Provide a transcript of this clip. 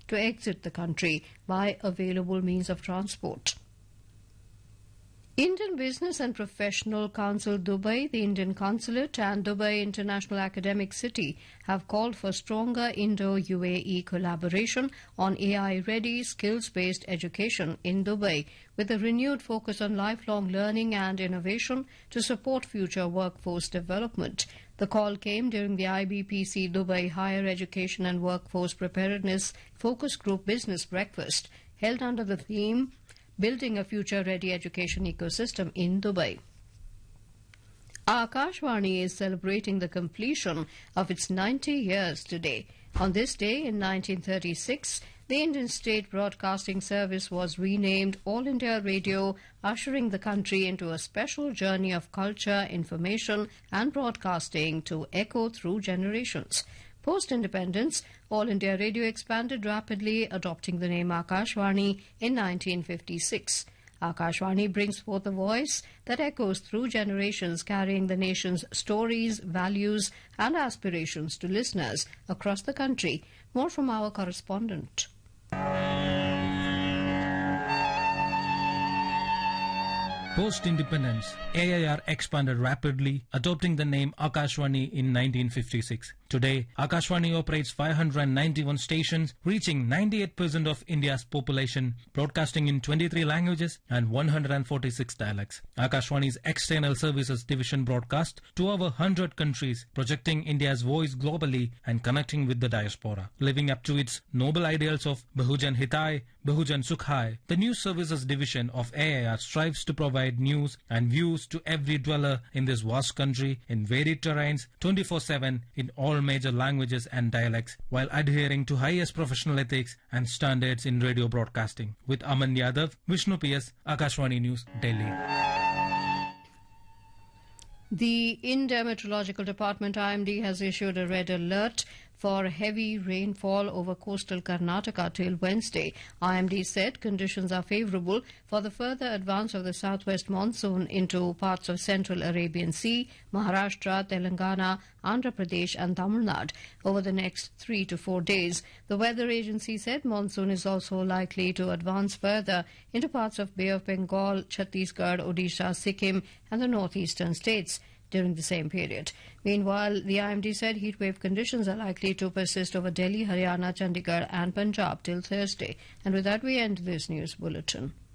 to exit the country by available means of transport. Indian Business and Professional Council Dubai, the Indian Consulate and Dubai International Academic City have called for stronger Indo-UAE collaboration on AI-ready, skills-based education in Dubai, with a renewed focus on lifelong learning and innovation to support future workforce development. The call came during the IBPC Dubai Higher Education and Workforce Preparedness Focus Group Business Breakfast, held under the theme Building a Future-Ready Education Ecosystem in Dubai. Akashvani is celebrating the completion of its 90 years today. On this day in 1936, the Indian State Broadcasting Service was renamed All India Radio, ushering the country into a special journey of culture, information and broadcasting to echo through generations. Post-independence, All India Radio expanded rapidly, adopting the name Akashvani in 1956. Akashvani brings forth a voice that echoes through generations, carrying the nation's stories, values and aspirations to listeners across the country. More from our correspondent. Post-independence, AIR expanded rapidly, adopting the name Akashvani in 1956. Today, Akashvani operates 591 stations, reaching 98% of India's population, broadcasting in 23 languages and 146 dialects. Akashvani's external services division broadcasts to over 100 countries, projecting India's voice globally and connecting with the diaspora. Living up to its noble ideals of Bahujan Hitai, Bahujan Sukhai, the news services division of AIR strives to provide news and views to every dweller in this vast country in varied terrains 24/7 in all major languages and dialects, while adhering to highest professional ethics and standards in radio broadcasting. With Aman Yadav, Vishnu PS, Akashvani News, Delhi. The India Meteorological Department IMD has issued a red alert for heavy rainfall over coastal Karnataka till Wednesday. IMD said conditions are favourable for the further advance of the southwest monsoon into parts of central Arabian Sea, Maharashtra, Telangana, Andhra Pradesh and Tamil Nadu over the next 3 to 4 days. The weather agency said monsoon is also likely to advance further into parts of Bay of Bengal, Chhattisgarh, Odisha, Sikkim and the northeastern states during the same period. Meanwhile, the IMD said heatwave conditions are likely to persist over Delhi, Haryana, Chandigarh and Punjab till Thursday. And with that, we end this news bulletin.